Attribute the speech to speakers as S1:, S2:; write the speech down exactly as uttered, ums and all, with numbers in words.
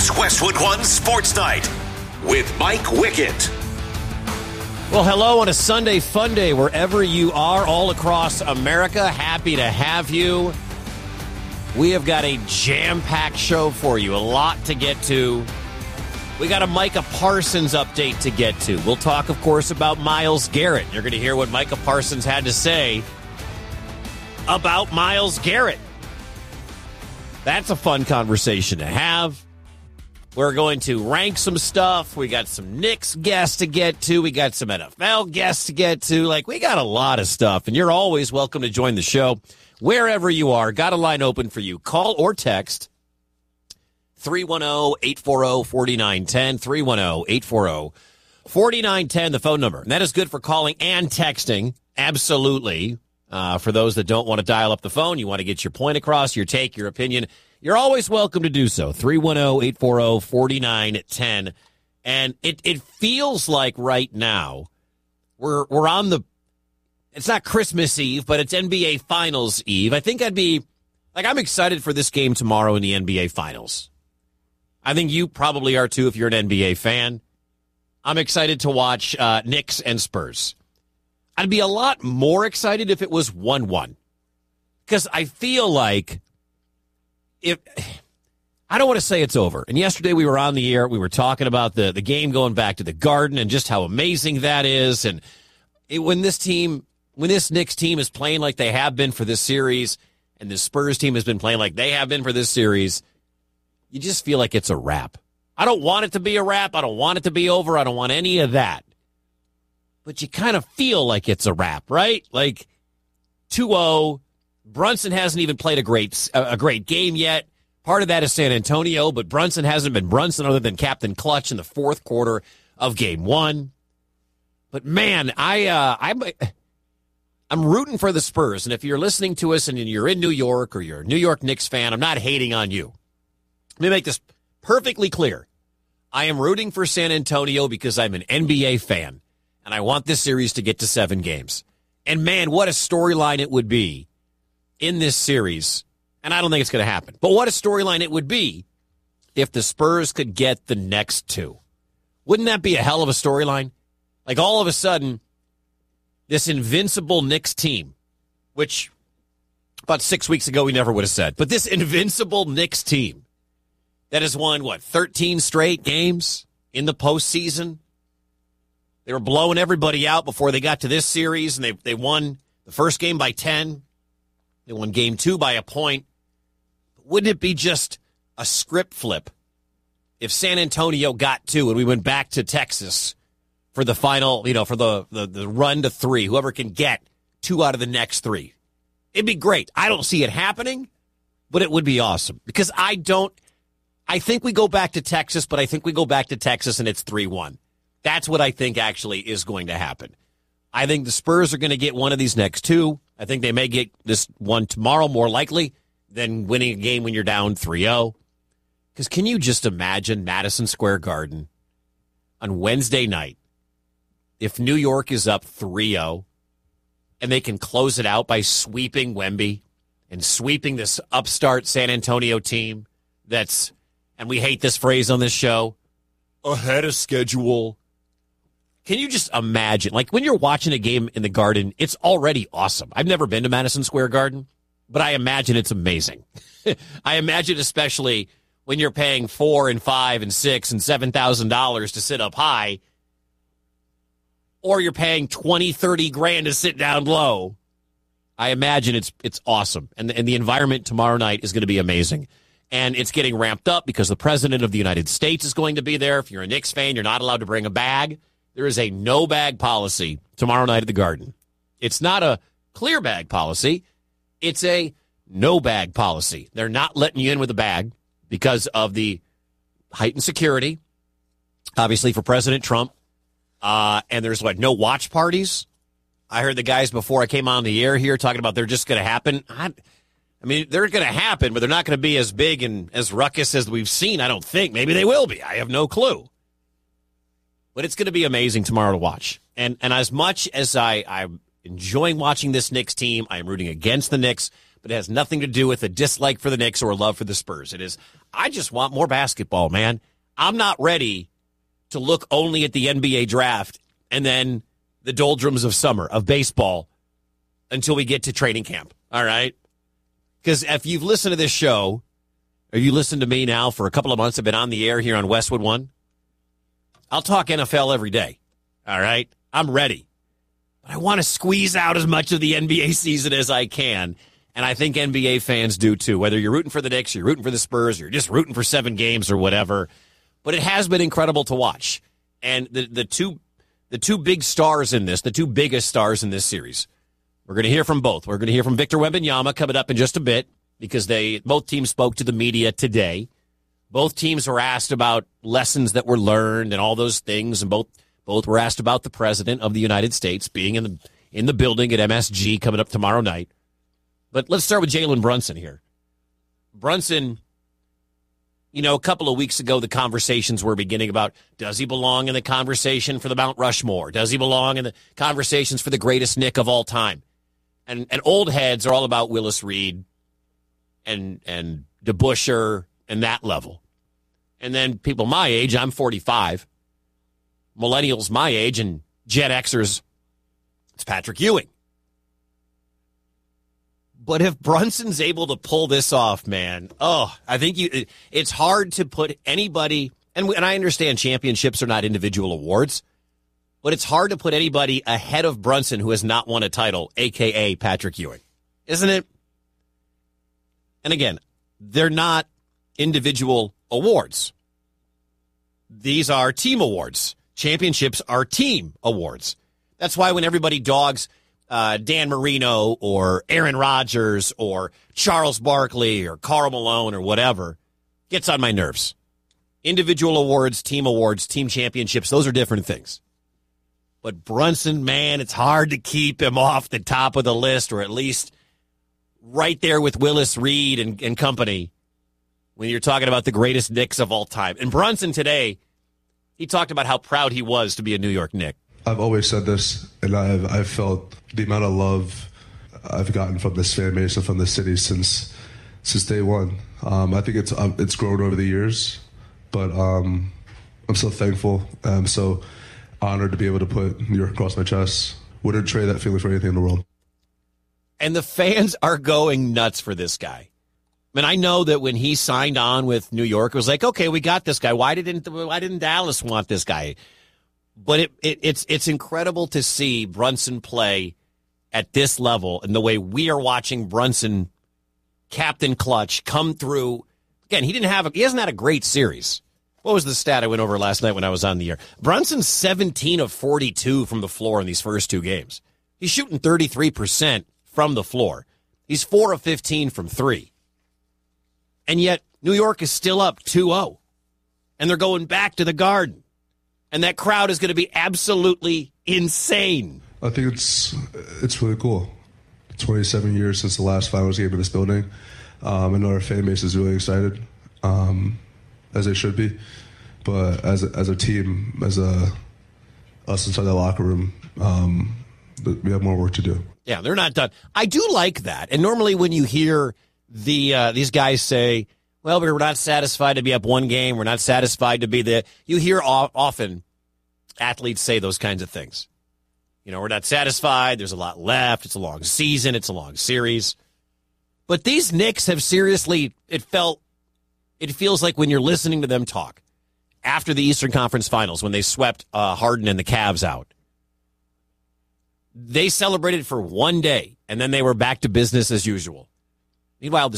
S1: It's Westwood One Sports Night with Mike Wickett.
S2: Well, hello on a Sunday fun day wherever you are all across America. Happy to have you. We have got a jam-packed show for you. A lot to get to. We got a Micah Parsons update to get to. We'll talk, of course, about Myles Garrett. You're going to hear what Micah Parsons had to say about Myles Garrett. That's a fun conversation to have. We're going to rank some stuff. We got some Knicks guests to get to. We got some N F L guests to get to. Like, we got a lot of stuff, and you're always welcome to join the show wherever you are. Got a line open for you. Call or text three one zero, eight four zero, four nine one zero, three one zero, eight four zero, four nine one zero, the phone number. And that is good for calling and texting. Absolutely. Uh, for those that don't want to dial up the phone, you want to get your point across, your take, your opinion, you're always welcome to do so. three one zero, eight four zero, four nine one zero. And it, it feels like right now we're we're on the, it's not Christmas Eve, but it's N B A Finals Eve. I think I'd be, like, I'm excited for this game tomorrow in the N B A Finals. I think you probably are too if you're an N B A fan. I'm excited to watch uh, Knicks and Spurs. I'd be a lot more excited if it was one one. Because I feel like if I don't want to say it's over. And yesterday we were on the air. We were talking about the, the game going back to the Garden and just how amazing that is. And it, when this team, when this Knicks team is playing like they have been for this series, and the Spurs team has been playing like they have been for this series, you just feel like it's a wrap. I don't want it to be a wrap. I don't want it to be over. I don't want any of that. But you kind of feel like it's a wrap, right? Like two oh. Brunson hasn't even played a great a great game yet. Part of that is San Antonio, but Brunson hasn't been Brunson other than Captain Clutch in the fourth quarter of game one. But man, I uh, I'm I'm rooting for the Spurs. And if you're listening to us and you're in New York or you're a New York Knicks fan, I'm not hating on you. Let me make this perfectly clear. I am rooting for San Antonio because I'm an N B A fan, and I want this series to get to seven games. And man, what a storyline it would be in this series, and I don't think it's going to happen, but what a storyline it would be if the Spurs could get the next two. Wouldn't that be a hell of a storyline? Like, all of a sudden, this invincible Knicks team, which about six weeks ago we never would have said, but this invincible Knicks team that has won, what, thirteen straight games in the postseason? They were blowing everybody out before they got to this series, and they, they won the first game by ten. They won game two by a point. Wouldn't it be just a script flip if San Antonio got two and we went back to Texas for the final, you know, for the, the, the run to three, whoever can get two out of the next three? It'd be great. I don't see it happening, but it would be awesome because I don't, I think we go back to Texas, but I think we go back to Texas and it's three one. That's what I think actually is going to happen. I think the Spurs are going to get one of these next two. I think they may get this one tomorrow more likely than winning a game when you're down three oh. Because can you just imagine Madison Square Garden on Wednesday night if New York is up three oh and they can close it out by sweeping Wemby and sweeping this upstart San Antonio team that's, and we hate this phrase on this show, ahead of schedule. Can you just imagine, like, when you're watching a game in the Garden, it's already awesome. I've never been to Madison Square Garden, but I imagine it's amazing. I imagine especially when you're paying four and five and six and seven thousand dollars to sit up high, or you're paying twenty, thirty grand to sit down low. I imagine it's it's awesome, and the, and the environment tomorrow night is going to be amazing. And it's getting ramped up because the President of the United States is going to be there. If you're a Knicks fan, you're not allowed to bring a bag. There is a no-bag policy tomorrow night at the Garden. It's not a clear bag policy. It's a no-bag policy. They're not letting you in with a bag because of the heightened security, obviously, for President Trump. Uh, and there's, what, no watch parties? I heard the guys before I came on the air here talking about they're just going to happen. I, I mean, they're going to happen, but they're not going to be as big and as ruckus as we've seen, I don't think. Maybe they will be. I have no clue. But it's going to be amazing tomorrow to watch. And and as much as I, I'm enjoying watching this Knicks team, I am rooting against the Knicks, but it has nothing to do with a dislike for the Knicks or a love for the Spurs. It is, I just want more basketball, man. I'm not ready to look only at the N B A draft and then the doldrums of summer, of baseball, until we get to training camp, all right? Because if you've listened to this show, or you listened to me now for a couple of months, I've been on the air here on Westwood One, I'll talk N F L every day, all right? I'm ready. But I want to squeeze out as much of the N B A season as I can, and I think N B A fans do too, whether you're rooting for the Knicks, you're rooting for the Spurs, you're just rooting for seven games or whatever. But it has been incredible to watch. And the, the two the two big stars in this, the two biggest stars in this series, we're going to hear from both. We're going to hear from Victor Wembanyama coming up in just a bit because they both teams spoke to the media today. Both teams were asked about lessons that were learned and all those things, and both both were asked about the president of the United States being in the in the building at M S G coming up tomorrow night. But let's start with Jalen Brunson here. Brunson, you know, a couple of weeks ago, the conversations were beginning about, does he belong in the conversation for the Mount Rushmore? Does he belong in the conversations for the greatest Knick of all time? And and old heads are all about Willis Reed and and DeBusschere and that level. And then people my age, I'm forty-five, millennials my age, and Gen Xers, it's Patrick Ewing. But if Brunson's able to pull this off, man, oh, I think you. It's hard to put anybody, and, and I understand championships are not individual awards, but it's hard to put anybody ahead of Brunson who has not won a title, a k a. Patrick Ewing, isn't it? And again, they're not individual awards. These are team awards. Championships are team awards. That's why when everybody dogs Uh, Dan Marino or Aaron Rodgers or Charles Barkley or Karl Malone or whatever, gets on my nerves. Individual awards, team awards, team championships, those are different things. But Brunson, man, it's hard to keep him off the top of the list, or at least right there with Willis Reed and, and company when you're talking about the greatest Knicks of all time. And Brunson today, he talked about how proud he was to be a New York Knick.
S3: I've always said this, and I've I've felt the amount of love I've gotten from this fan base and from the city since since day one. Um, I think it's um, it's grown over the years, but um, I'm so thankful. I'm so honored to be able to put New York across my chest. Wouldn't trade that feeling for anything in the world.
S2: And the fans are going nuts for this guy. I mean, I know that when he signed on with New York, it was like, okay, we got this guy. Why didn't why didn't Dallas want this guy? But it, it, it's it's incredible to see Brunson play at this level and the way we are watching Brunson, Captain Clutch, come through. Again, he didn't have a, he hasn't had a great series. What was the stat I went over last night when I was on the air? Brunson's seventeen of forty-two from the floor in these first two games. He's shooting thirty-three percent from the floor. He's four of fifteen from three. And yet New York is still up two oh. And they're going back to the Garden. And that crowd is going to be absolutely insane.
S3: I think it's it's really cool. twenty-seven years since the last finals game in this building. Um, I know our fan base is really excited, um, as they should be. But as a, as a team, as a us inside the locker room, um, we have more work to do.
S2: Yeah, they're not done. I do like that. And normally when you hear the uh, these guys say, well, we're not satisfied to be up one game. We're not satisfied to be the. You hear often athletes say those kinds of things. You know, we're not satisfied. There's a lot left. It's a long season. It's a long series. But these Knicks have seriously, it felt, it feels like when you're listening to them talk after the Eastern Conference Finals, when they swept uh, Harden and the Cavs out, they celebrated for one day, and then they were back to business as usual. Meanwhile, the